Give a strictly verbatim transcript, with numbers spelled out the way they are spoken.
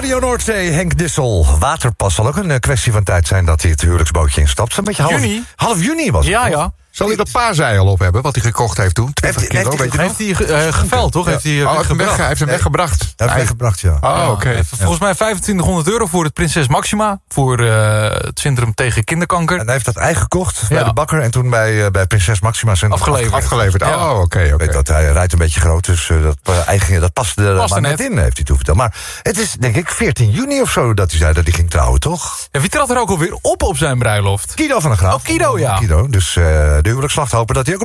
Radio Noordzee, Henk Dissel. Waterpas zal ook een kwestie van tijd zijn dat hij het huwelijksbootje instapt. Een beetje half Juni. Half juni was het. Ja, toch? ja. Zal hij dat paarzei al op hebben, wat hij gekocht heeft toen? twintig Heeft- kilo, heeft hij weet je nog? Heeft hij ge- uh, geveld, toch? Ja. Heeft hij uh, Oh, hij heeft hem weggebracht. weg- hij heeft hem Nee. weggebracht. Dat heeft Hij- hij gebracht, ja. Oh, oké. Ja, volgens mij vijfentwintighonderd euro voor het Prinses Maxima. Voor uh, het Centrum tegen Kinderkanker. En hij heeft dat ei gekocht bij Ja. de bakker en toen bij, uh, bij Prinses Maxima zijn Afgeleverd. Afgeleverd. Ja. Oh, oké, Ik oké. weet dat hij rijdt een beetje groot, dus uh, dat, uh, eigen, dat paste er Past maar er net net. in, heeft hij toen verteld. Maar het is denk ik veertien juni of zo dat hij zei dat hij ging trouwen, toch? Ja, wie trad er ook alweer op op zijn bruiloft? Kido van der Graaf. Oh, Kido, ja. Kido, dus uh, de huwelijksnacht hopen dat hij ook